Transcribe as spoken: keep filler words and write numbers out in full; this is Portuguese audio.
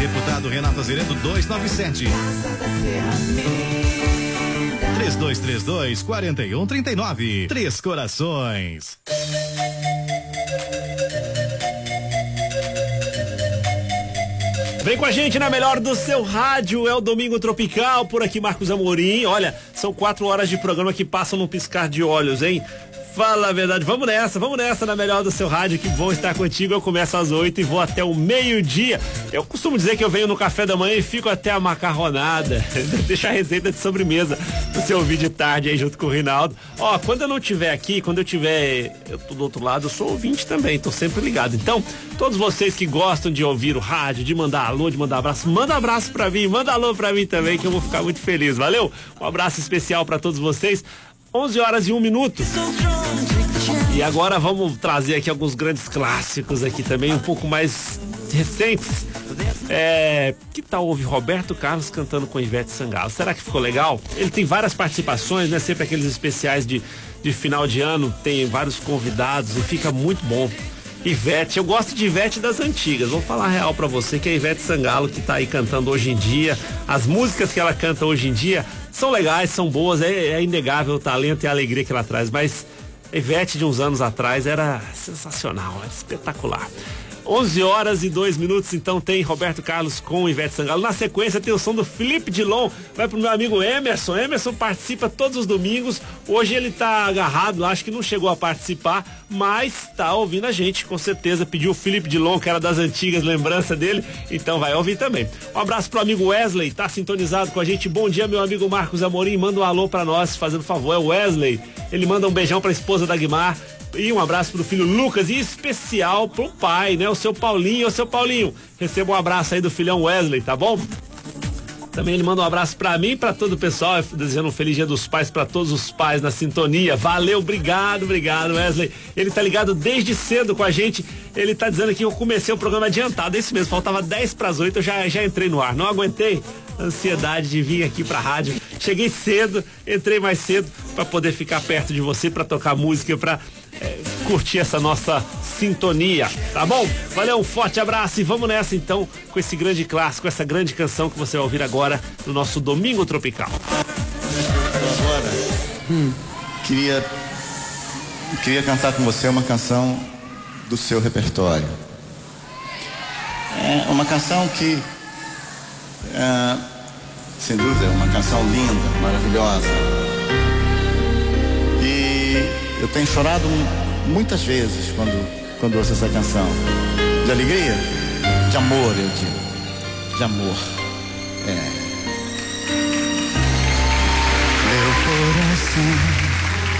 Deputado Renato Azeredo duzentos e noventa e sete. três dois três dois, quatro um três nove. Três Corações. Vem com a gente na melhor do seu rádio, é o Domingo Tropical, por aqui Marcos Amorim. Olha, são quatro horas de programa que passam num piscar de olhos, hein? Fala a verdade, vamos nessa, vamos nessa na melhor do seu rádio, que bom estar contigo. Eu começo às oito e vou até o meio-dia. Eu costumo dizer que eu venho no café da manhã e fico até a macarronada. Deixa a receita de sobremesa pra você ouvir de tarde aí junto com o Rinaldo. Ó, quando eu não estiver aqui, quando eu estiver eu tô do outro lado, eu sou ouvinte também, tô sempre ligado. Então, todos vocês que gostam de ouvir o rádio, de mandar alô, de mandar abraço, manda abraço pra mim, manda alô pra mim também, que eu vou ficar muito feliz, valeu? Um abraço especial pra todos vocês. onze horas e um minuto. E agora vamos trazer aqui alguns grandes clássicos aqui também, um pouco mais recentes. É, que tal ouvir Roberto Carlos cantando com Ivete Sangalo? Será que ficou legal? Ele tem várias participações, né? Sempre aqueles especiais de, de final de ano, tem vários convidados e fica muito bom. Ivete, eu gosto de Ivete das antigas. Vou falar a real pra você, que é a Ivete Sangalo que tá aí cantando hoje em dia. As músicas que ela canta hoje em dia são legais, são boas, é, é inegável o talento e a alegria que ela traz, mas a Ivete de uns anos atrás era sensacional, era espetacular. onze horas e dois minutos, então tem Roberto Carlos com Ivete Sangalo. Na sequência tem o som do Felipe Dilon, vai pro meu amigo Emerson. Emerson participa todos os domingos. Hoje ele tá agarrado lá, acho que não chegou a participar, mas tá ouvindo a gente, com certeza. Pediu o Felipe Dilon, que era das antigas, lembrança dele, então vai ouvir também. Um abraço pro amigo Wesley, tá sintonizado com a gente. Bom dia, meu amigo Marcos Amorim, manda um alô pra nós, fazendo favor, é o Wesley. Ele manda um beijão pra esposa da Guimar. E um abraço pro filho Lucas, e especial pro pai, né? O seu Paulinho, o seu Paulinho. Receba um abraço aí do filhão Wesley, tá bom? Também ele manda um abraço pra mim e pra todo o pessoal, desejando um feliz dia dos pais pra todos os pais na sintonia. Valeu, obrigado, obrigado, Wesley. Ele tá ligado desde cedo com a gente. Ele tá dizendo que eu comecei o programa adiantado, é isso mesmo, faltava dez pras oito, eu já, já entrei no ar. Não aguentei a ansiedade de vir aqui pra rádio. Cheguei cedo, entrei mais cedo pra poder ficar perto de você, pra tocar música, pra é, curtir essa nossa sintonia, tá bom? Valeu, um forte abraço e vamos nessa então com esse grande clássico, essa grande canção que você vai ouvir agora no nosso Domingo Tropical. Agora, hum. queria queria cantar com você uma canção do seu repertório. É uma canção que é, sem dúvida é uma canção linda, maravilhosa. E eu tenho chorado muitas vezes quando quando ouço essa canção. De alegria? De amor, eu digo. De amor. É. Meu coração